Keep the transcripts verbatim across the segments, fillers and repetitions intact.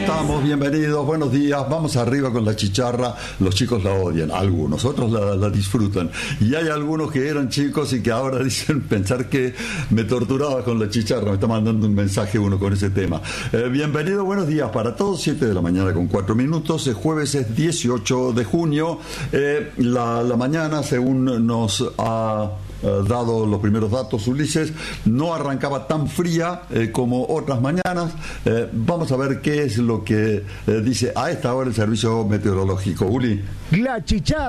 estamos? Bienvenidos, buenos días. Vamos arriba con la chicharra. Los chicos la odian, algunos, otros la, la disfrutan. Y hay algunos que eran chicos y que ahora dicen pensar que me torturaba con la chicharra. Me está mandando un mensaje uno con ese tema. Eh, bienvenido, buenos días para todos. siete de la mañana con cuatro minutos. El jueves es dieciocho de junio. Eh, la, la mañana, según nos ha... Uh, dado los primeros datos, Ulises, no arrancaba tan fría eh, como otras mañanas. Eh, vamos a ver qué es lo que eh, dice a esta hora el servicio meteorológico. Uli. La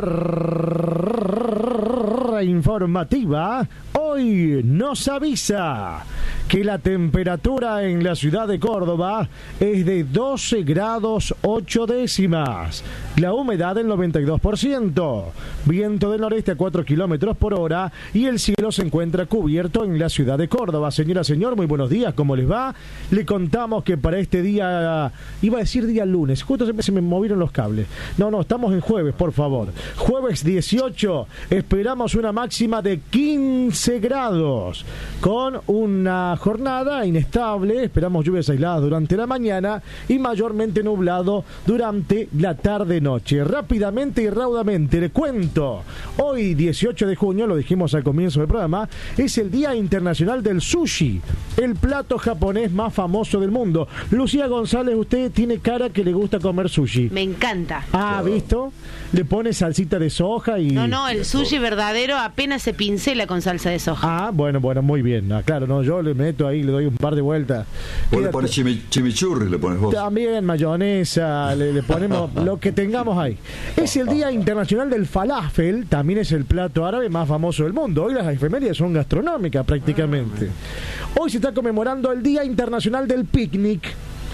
chicharra informativa hoy nos avisa que la temperatura en la ciudad de Córdoba es de doce grados ocho décimas, la humedad del noventa y dos por ciento, viento del noreste a cuatro kilómetros por hora y el cielo se encuentra cubierto en la ciudad de Córdoba. Señora, señor, muy buenos días, ¿cómo les va? Le contamos que para este día, iba a decir día lunes, justo se me, se me movieron los cables. No, no, estamos en jueves, por favor. Jueves dieciocho, esperamos una máxima de quince grados, con una jornada inestable, esperamos lluvias aisladas durante la mañana y mayormente nublado durante la tarde-noche. Rápidamente y raudamente le cuento, hoy dieciocho de junio, lo dijimos al comienzo del programa, es el Día Internacional del Sushi, el plato japonés más famoso del mundo. Lucía González, usted tiene cara que le gusta comer sushi. Me encanta. Ah, ¿visto? Le pone salsita de soja y... No, no, el sushi verdadero apenas se pincela con salsa de soja. Ah, bueno, bueno, muy bien. Ah, claro, no, yo le meto ahí, le doy un par de vueltas. Vos le pones chimi, chimichurri, le pones vos. También mayonesa, le, le ponemos lo que tengamos ahí. Es el Día Internacional del Falafel, también es el plato árabe más famoso del mundo. Hoy las efemérides son gastronómicas prácticamente. Hoy se está conmemorando el Día Internacional del Picnic.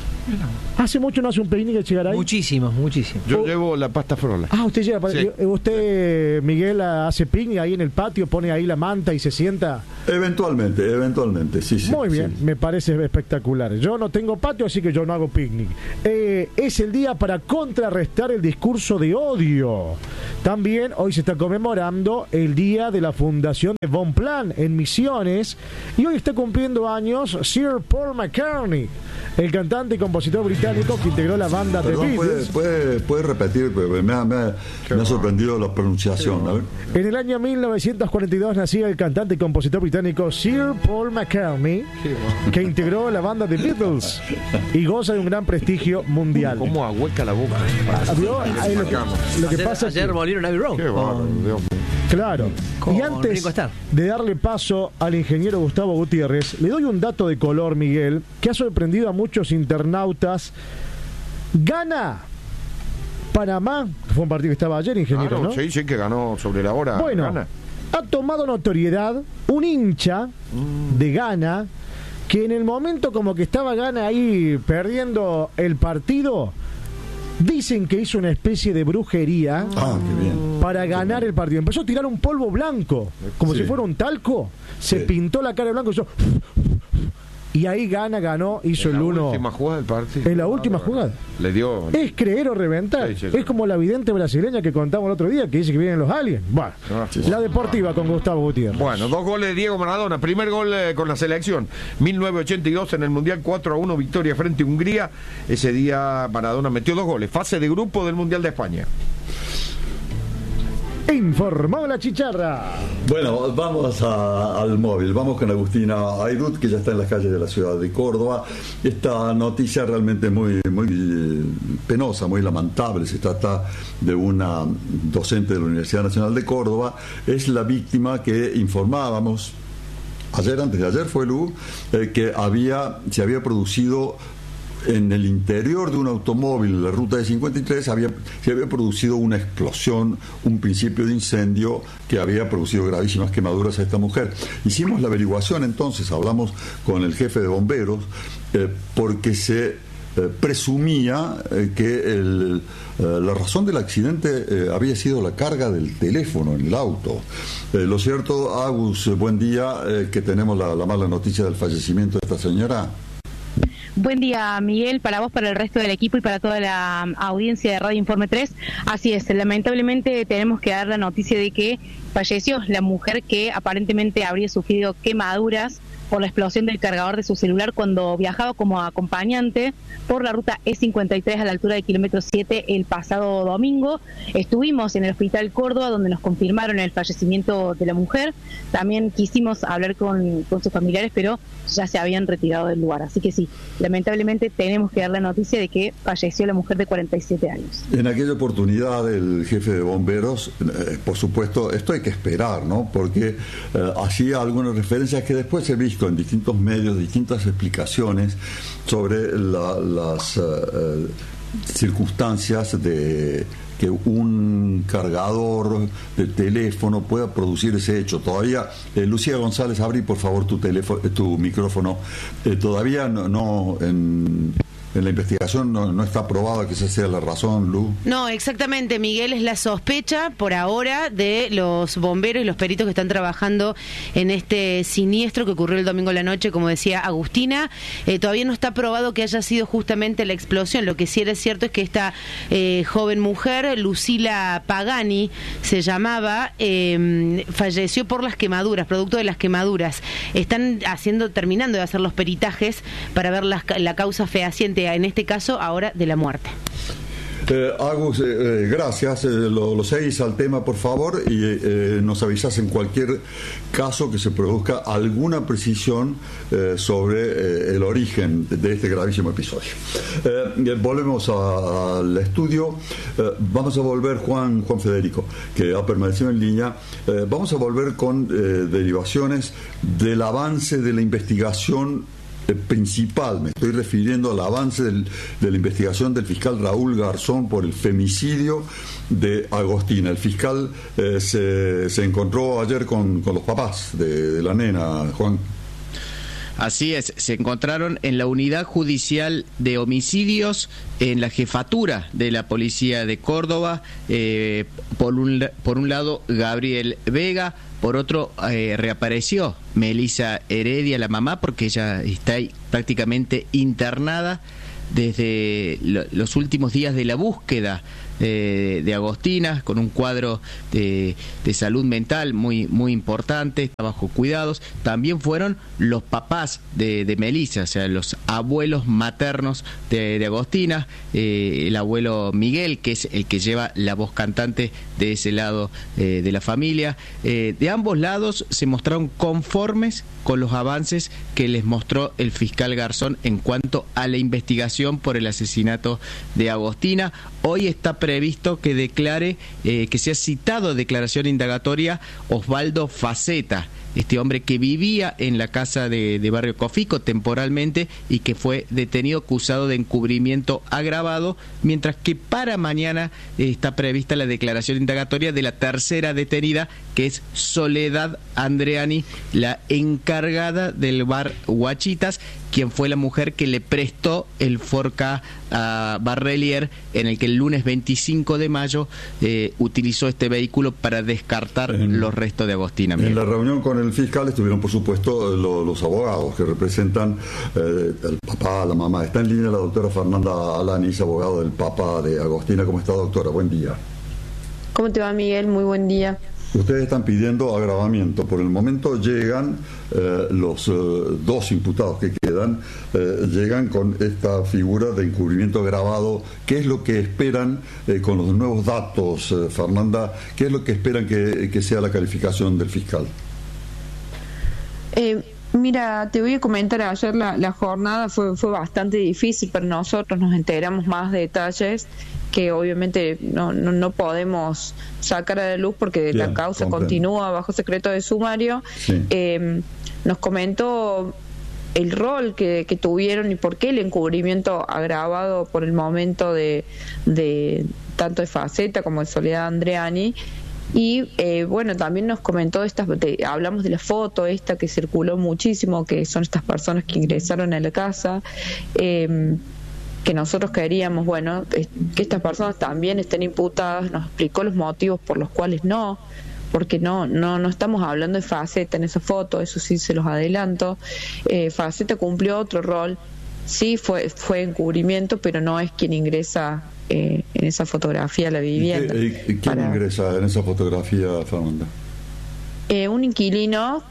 ¿Hace mucho no hace un picnic de Chegaray? Muchísimo, muchísimo. Yo oh. llevo la pasta frola. Ah, usted lleva. Sí. ¿Usted, Miguel, hace picnic ahí en el patio, pone ahí la manta y se sienta? Eventualmente, eventualmente, sí, sí. Muy bien, sí. Me parece espectacular. Yo no tengo patio, así que yo no hago picnic. Eh, es el día para contrarrestar el discurso de odio. También hoy se está conmemorando el día de la fundación de Bonplan en Misiones y hoy está cumpliendo años Sir Paul McCartney, el cantante y compositor británico que integró la banda de Perdón, Beatles. ¿puede, puede, puede repetir? Me ha, me ha, me ha sorprendido la pronunciación. A ver. En el año mil novecientos cuarenta y dos nacía el cantante y compositor británico Sir Paul McCartney, que integró la banda de Beatles y goza de un gran prestigio mundial. ¿Cómo ahueca la boca? ¿Vio? Ahí lo, que, lo que ayer, pasa ayer es que, molieron Abbey Road. Qué bárbaro, Dios mío. claro. Con Y antes Ringo Starr. de darle paso al ingeniero Gustavo Gutiérrez, le doy un dato de color, Miguel, que ha sorprendido a muchos internautas. Gana Panamá, que fue un partido que estaba ayer, ingeniero, Claro, ¿no? sí, sí, que ganó sobre la hora. Bueno, Gana. ha tomado notoriedad un hincha Mm. de Ghana que en el momento como que estaba Ghana ahí perdiendo el partido, dicen que hizo una especie de brujería Ah, qué bien. para ganar el partido. Empezó a tirar un polvo blanco, como Sí. si fuera un talco, se Sí. pintó la cara de blanco y hizo... Y ahí gana, ganó, hizo En el la uno. última jugada del partido. En la última jugada. Le dio. Es creer o reventar. Sí, sí, sí. Es como la vidente brasileña que contamos el otro día, que dice que vienen los aliens. Bueno, Ah, sí. la deportiva con Gustavo Gutiérrez. Bueno, dos goles de Diego Maradona. Primer gol eh, con la selección. mil novecientos ochenta y dos en el Mundial, cuatro a uno, victoria frente a Hungría. Ese día Maradona metió dos goles. Fase de grupo del Mundial de España. Informó la chicharra. Bueno, vamos a, al móvil. Vamos con Agustina Ayrut, que ya está en las calles de la ciudad de Córdoba. Esta noticia realmente muy, muy eh, penosa, muy lamentable. Se trata de una docente de la Universidad Nacional de Córdoba. Es la víctima que informábamos ayer, antes de ayer fue Lu, eh, que había, se había producido en el interior de un automóvil, la ruta de cincuenta y tres, había, se había producido una explosión, un principio de incendio que había producido gravísimas quemaduras a esta mujer. Hicimos la averiguación entonces, hablamos con el jefe de bomberos, eh, porque se eh, presumía eh, que el, eh, la razón del accidente eh, había sido la carga del teléfono en el auto. Eh, lo cierto, Agus, buen día, eh, que tenemos la, la mala noticia del fallecimiento de esta señora. Buen día, Miguel, para vos, para el resto del equipo y para toda la audiencia de Radio Informe tres. Así es, lamentablemente tenemos que dar la noticia de que falleció la mujer que aparentemente habría sufrido quemaduras por la explosión del cargador de su celular cuando viajaba como acompañante por la ruta E cincuenta y tres a la altura del kilómetro siete el pasado domingo. Estuvimos en el Hospital Córdoba, donde nos confirmaron el fallecimiento de la mujer. También quisimos hablar con, con sus familiares, pero ya se habían retirado del lugar. Así que sí, lamentablemente tenemos que dar la noticia de que falleció la mujer de cuarenta y siete años. En aquella oportunidad el jefe de bomberos, eh, por supuesto, esto hay que esperar, ¿no? Porque eh, hacía algunas referencias que después he visto en distintos medios, distintas explicaciones sobre la, las uh, circunstancias de que un cargador de teléfono pueda producir ese hecho. Todavía, eh, Lucía González, abrí por favor tu teléfono, tu micrófono. Eh, todavía no, no en, en la investigación no, no está probada que esa sea la razón, Lu. No, exactamente, Miguel, es la sospecha por ahora de los bomberos y los peritos que están trabajando en este siniestro que ocurrió el domingo a la noche, como decía Agustina. Eh, todavía no está probado que haya sido justamente la explosión. Lo que sí era cierto es que esta eh, joven mujer, Lucila Pagani, se llamaba, eh, falleció por las quemaduras, producto de las quemaduras. Están haciendo, terminando de hacer los peritajes para ver la, la causa fehaciente, en este caso ahora de la muerte. Eh, Agus, eh, gracias. Eh, lo, lo seguís al tema, por favor, y eh, nos avisás en cualquier caso que se produzca alguna precisión eh, sobre eh, el origen de este gravísimo episodio. Eh, volvemos a, al estudio. Eh, vamos a volver, Juan, Juan Federico, que ha permanecido en línea. Eh, vamos a volver con eh, derivaciones del avance de la investigación principal. Me estoy refiriendo al avance del, de la investigación del fiscal Raúl Garzón por el femicidio de Agostina. El fiscal eh, se, se encontró ayer con, con los papás de, de la nena, Juan. Así es, se encontraron en la unidad judicial de homicidios en la jefatura de la policía de Córdoba, eh, por, un, por un lado Gabriel Vega, por otro eh, reapareció Melissa Heredia, la mamá, porque ella está ahí prácticamente internada desde lo, los últimos días de la búsqueda de, de Agostina, con un cuadro de, de salud mental muy muy importante, está bajo cuidados. También fueron los papás de, de Melissa, o sea, los abuelos maternos de, de Agostina, eh, el abuelo Miguel, que es el que lleva la voz cantante de ese lado eh, de la familia. Eh, de ambos lados se mostraron conformes con los avances que les mostró el fiscal Garzón en cuanto a la investigación por el asesinato de Agostina. Hoy está previsto que declare, eh, que sea citado a declaración indagatoria Osvaldo Faceta, este hombre que vivía en la casa de, de Barrio Cofico temporalmente y que fue detenido acusado de encubrimiento agravado, mientras que para mañana eh, está prevista la declaración indagatoria de la tercera detenida, que es Soledad Andreani, la encargada del bar Huachitas, quien fue la mujer que le prestó el Forca a Barrelier, en el que el lunes veinticinco de mayo eh, utilizó este vehículo para descartar en, los restos de Agostina. En la reunión con el fiscal estuvieron, por supuesto, lo, los abogados que representan eh, el papá, la mamá. Está en línea la doctora Fernanda Alanis, abogado del papá de Agostina. ¿Cómo está, doctora? Buen día. ¿Cómo te va, Miguel? Muy buen día. Ustedes están pidiendo agravamiento. Por el momento llegan eh, los eh, dos imputados que quedan, eh, llegan con esta figura de encubrimiento agravado. ¿Qué es lo que esperan eh, con los nuevos datos, eh, Fernanda? ¿Qué es lo que esperan que, que sea la calificación del fiscal? Eh, mira, te voy a comentar, ayer la, la jornada fue, fue bastante difícil para nosotros, nos enteramos más de detalles que obviamente no, no, no podemos sacar a la luz porque Bien, la causa comprendo. continúa bajo secreto de sumario. Sí. Eh, nos comentó el rol que, que tuvieron y por qué el encubrimiento agravado por el momento de, de tanto de Faceta como de Soledad Andreani. Y eh, bueno, también nos comentó estas, de, hablamos de la foto esta que circuló muchísimo, que son estas personas que ingresaron a la casa, eh, que nosotros queríamos, bueno, que estas personas también estén imputadas. Nos explicó los motivos por los cuales no, porque no no no estamos hablando de Faceta en esa foto, eso sí se los adelanto. eh, Faceta cumplió otro rol, sí fue fue encubrimiento, pero no es quien ingresa eh, en esa fotografía a la vivienda. ¿Y, y, y quién para... ingresa en esa fotografía, Fernanda? Eh, un inquilino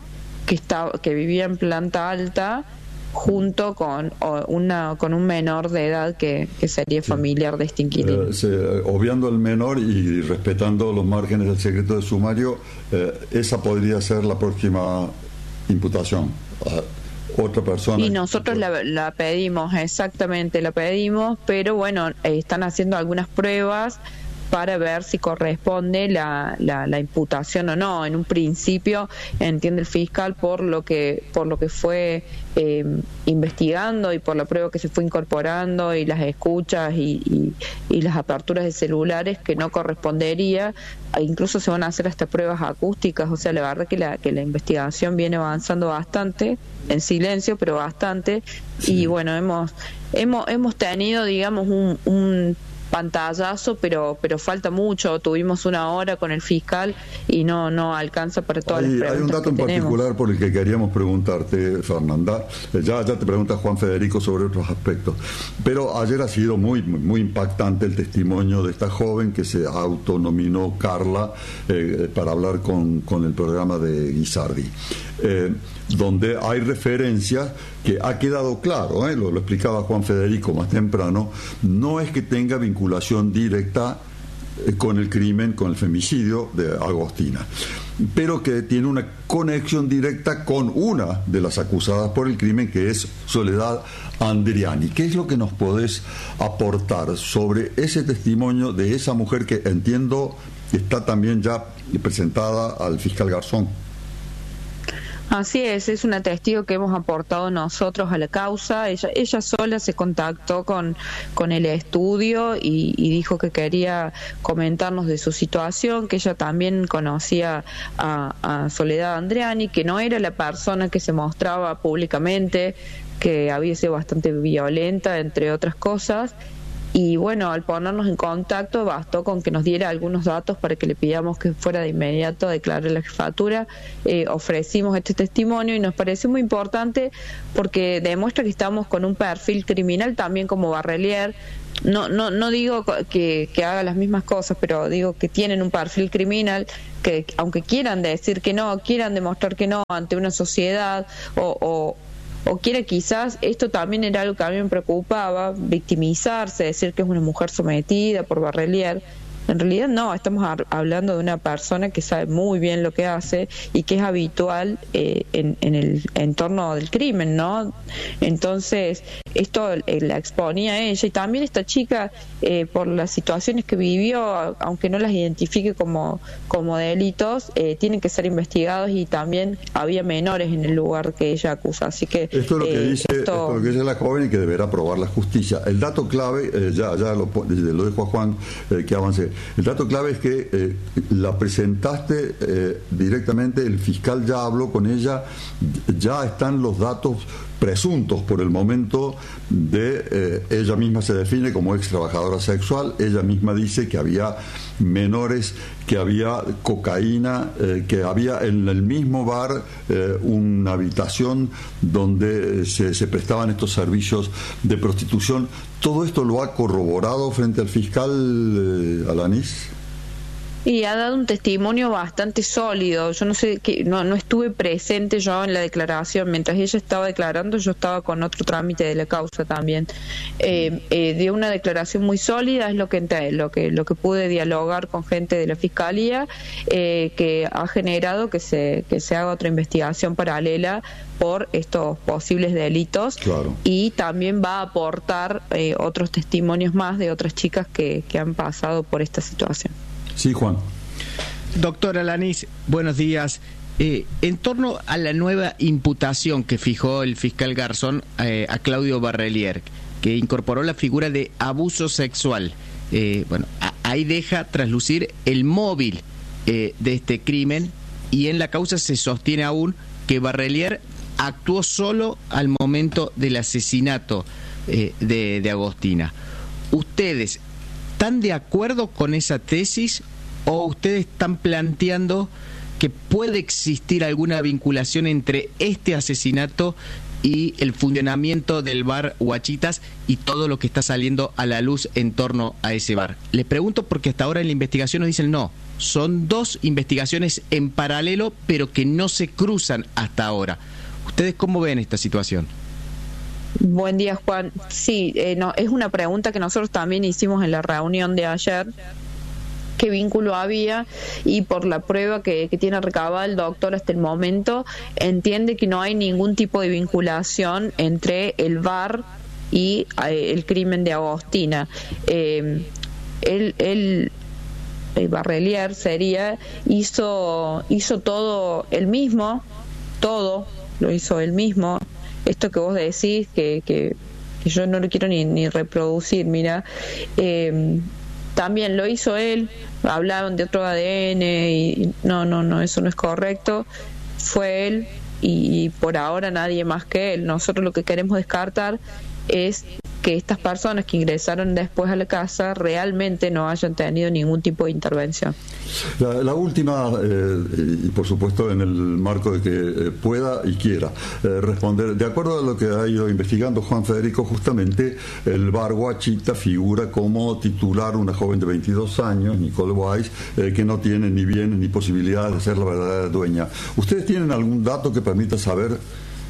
que estaba, que vivía en planta alta junto con una con un menor de edad que, que sería familiar de este inquilino. Eh, se, obviando al menor y respetando los márgenes del secreto de sumario, eh, esa podría ser la próxima imputación. Uh, otra persona. Y nosotros la, la pedimos, exactamente, la pedimos, pero bueno, eh, están haciendo algunas pruebas para ver si corresponde la, la, la imputación o no. En un principio, entiende el fiscal, por lo que por lo que fue eh, investigando y por la prueba que se fue incorporando y las escuchas y, y, y las aperturas de celulares, que no correspondería. Incluso se van a hacer hasta pruebas acústicas. O sea, la verdad que la, que la investigación viene avanzando bastante, en silencio, pero bastante. Sí. Y bueno, hemos hemos hemos tenido, digamos, un, un pantallazo, pero pero falta mucho. Tuvimos una hora con el fiscal y no no alcanza para todas hay, las preguntas. Hay un dato en particular por el que queríamos preguntarte, Fernanda. Ya, ya te pregunta Juan Federico sobre otros aspectos. Pero ayer ha sido muy, muy, muy impactante el testimonio de esta joven que se autonominó Carla eh, para hablar con, con el programa de Guisardi. Eh, donde hay referencias que ha quedado claro, ¿eh? lo, lo explicaba Juan Federico más temprano, no es que tenga vinculación directa eh, con el crimen, con el femicidio de Agostina, pero que tiene una conexión directa con una de las acusadas por el crimen, que es Soledad Andriani. ¿Qué es lo que nos podés aportar sobre ese testimonio de esa mujer que entiendo está también ya presentada al fiscal Garzón? Así es, es una testigo que hemos aportado nosotros a la causa. Ella, ella sola se contactó con, con el estudio y, y dijo que quería comentarnos de su situación, que ella también conocía a, a Soledad Andriani, que no era la persona que se mostraba públicamente, que había sido bastante violenta, entre otras cosas. Y bueno, al ponernos en contacto bastó con que nos diera algunos datos para que le pidamos que fuera de inmediato a declarar la jefatura. Eh, ofrecimos este testimonio y nos pareció muy importante porque demuestra que estamos con un perfil criminal también como Barrelier. No, no, no digo que, que haga las mismas cosas, pero digo que tienen un perfil criminal que, aunque quieran decir que no, quieran demostrar que no ante una sociedad o... o o quiere quizás, esto también era algo que a mí me preocupaba, victimizarse, decir que es una mujer sometida por Barrelier. En realidad no, estamos hablando de una persona que sabe muy bien lo que hace y que es habitual eh, en, en el entorno del crimen, ¿no? Entonces, esto eh, la exponía a ella, y también esta chica, eh, por las situaciones que vivió, aunque no las identifique como, como delitos, eh, tienen que ser investigados, y también había menores en el lugar que ella acusa. Así que esto es lo que eh, dice esto... esto es lo que dice la joven, y que deberá probar la justicia. El dato clave, eh, ya, ya lo, lo dejo a Juan eh, que avance. El dato clave es que eh, la presentaste eh, directamente, el fiscal ya habló con ella, ya están los datos presuntos por el momento de eh, ella misma se define como ex trabajadora sexual, ella misma dice que había menores, que había cocaína, eh, que había en el mismo bar eh, una habitación donde se, se prestaban estos servicios de prostitución. ¿Todo esto lo ha corroborado frente al fiscal eh, Alanis? Y ha dado un testimonio bastante sólido. Yo no sé, que no, no estuve presente yo en la declaración. Mientras ella estaba declarando, yo estaba con otro trámite de la causa también. Eh, eh, dio una declaración muy sólida, es lo que lo que lo que pude dialogar con gente de la fiscalía, eh, que ha generado que se que se haga otra investigación paralela por estos posibles delitos. Claro. Y también va a aportar eh, otros testimonios más de otras chicas que, que han pasado por esta situación. Sí, Juan. Doctor Alanis, buenos días. Eh, en torno a la nueva imputación que fijó el fiscal Garzón eh, a Claudio Barrelier, que incorporó la figura de abuso sexual, eh, bueno, a, ahí deja traslucir el móvil eh, de este crimen, y en la causa se sostiene aún que Barrelier actuó solo al momento del asesinato eh, de, de Agostina. ¿Ustedes están de acuerdo con esa tesis, o ustedes están planteando que puede existir alguna vinculación entre este asesinato y el funcionamiento del bar Huachitas y todo lo que está saliendo a la luz en torno a ese bar. Le pregunto porque hasta ahora en la investigación nos dicen no, son dos investigaciones en paralelo pero que no se cruzan hasta ahora. ¿Ustedes cómo ven esta situación? Buen día, Juan. Sí, eh, no, es una pregunta que nosotros también hicimos en la reunión de ayer. ¿Qué vínculo había? Y por la prueba que, que tiene recabada el doctor hasta el momento, entiende que no hay ningún tipo de vinculación entre el bar y eh, el crimen de Agostina. Eh, él, él, el Barrelier sería, hizo, hizo todo él mismo, todo lo hizo él mismo. Esto que vos decís, que, que, que yo no lo quiero ni, ni reproducir, mira, eh, también lo hizo él, hablaron de otro A D N y no, no, no, eso no es correcto, fue él y, y por ahora nadie más que él. Nosotros lo que queremos descartar es que estas personas que ingresaron después a la casa realmente no hayan tenido ningún tipo de intervención. La, la última, eh, y por supuesto en el marco de que eh, pueda y quiera eh, responder, de acuerdo a lo que ha ido investigando Juan Federico, justamente el bar Huachita figura como titular una joven de veintidós años, Nicole Weiss, eh, que no tiene ni bienes ni posibilidades de ser la verdadera dueña. ¿Ustedes tienen algún dato que permita saber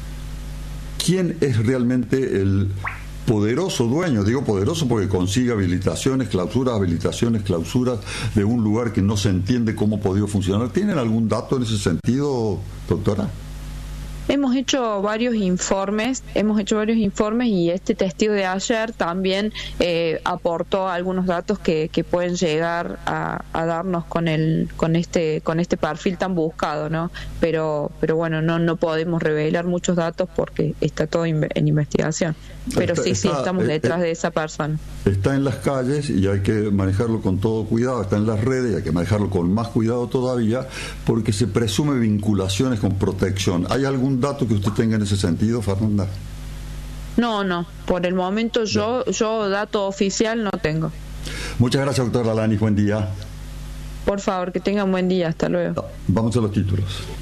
quién es realmente el poderoso dueño? Digo poderoso porque consigue habilitaciones, clausuras, habilitaciones, clausuras de un lugar que no se entiende cómo ha podido funcionar. ¿Tienen algún dato en ese sentido, doctora? Hemos hecho varios informes, hemos hecho varios informes y este testigo de ayer también eh, aportó algunos datos que, que pueden llegar a, a darnos con el con este con este perfil tan buscado, ¿no? Pero pero bueno, no no podemos revelar muchos datos porque está todo in, en investigación. Pero está, sí, está, sí, estamos eh, detrás eh, de esa persona. Está en las calles y hay que manejarlo con todo cuidado, está en las redes y hay que manejarlo con más cuidado todavía porque se presume vinculaciones con protección. ¿Hay algún dato que usted tenga en ese sentido, Fernanda? No, no, por el momento yo, yo dato oficial no tengo. Muchas gracias, doctora Alanis, buen día. Por favor, que tengan buen día, hasta luego. Vamos a los títulos.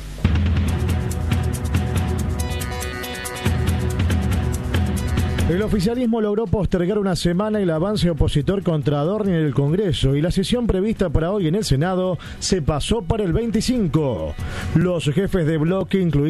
El oficialismo logró postergar una semana el avance opositor contra Adorni en el Congreso y la sesión prevista para hoy en el Senado se pasó para el veinticinco. Los jefes de bloque, incluidos